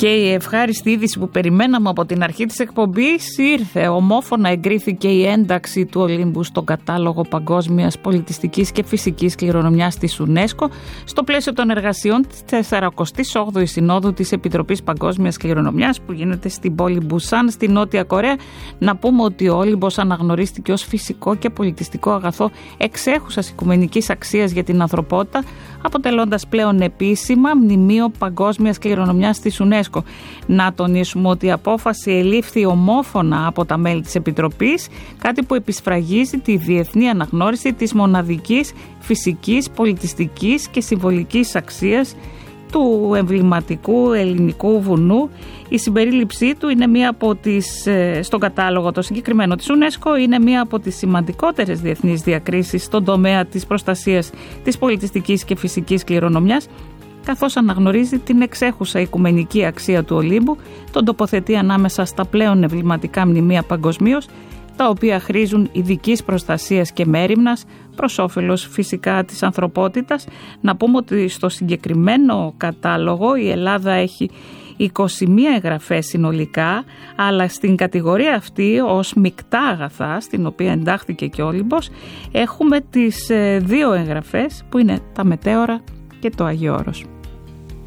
Και η ευχάριστη είδηση που περιμέναμε από την αρχή της εκπομπής ήρθε. Ομόφωνα εγκρίθηκε η ένταξη του Ολύμπου στον κατάλογο παγκόσμιας πολιτιστικής και φυσικής κληρονομιάς της UNESCO στο πλαίσιο των εργασιών της 48ης Συνόδου της Επιτροπής Παγκόσμιας Κληρονομιάς που γίνεται στην πόλη Μπουσάν στη Νότια Κορέα. Να πούμε ότι ο Όλυμπος αναγνωρίστηκε ως φυσικό και πολιτιστικό αγαθό εξέχουσας οικουμενικής αξίας για την ανθρωπότητα, αποτελώντας πλέον επίσημα μνημείο παγκόσμιας κληρονομιάς της UNESCO. Να τονίσουμε ότι η απόφαση ελήφθη ομόφωνα από τα μέλη της Επιτροπής, κάτι που επισφραγίζει τη διεθνή αναγνώριση της μοναδικής φυσικής, πολιτιστικής και συμβολικής αξίας του εμβληματικού ελληνικού βουνού. Η συμπερίληψή του είναι μία από τις, στον κατάλογο το συγκεκριμένο της UNESCO, είναι μία από τις σημαντικότερες διεθνείς διακρίσεις στον τομέα της προστασίας της πολιτιστικής και φυσικής κληρονομιάς, καθώς αναγνωρίζει την εξέχουσα οικουμενική αξία του Ολύμπου, τον τοποθετεί ανάμεσα στα πλέον εμβληματικά μνημεία παγκοσμίως, τα οποία χρήζουν ειδικής προστασίας και μέριμνας προς όφελος φυσικά της ανθρωπότητας. Να πούμε ότι στο συγκεκριμένο κατάλογο η Ελλάδα έχει 21 εγγραφές συνολικά, αλλά στην κατηγορία αυτή ως μεικτά αγαθά, στην οποία εντάχθηκε και ο Όλυμπος, έχουμε τις δύο εγγραφές που είναι τα μετέωρα και το Αγιώρος.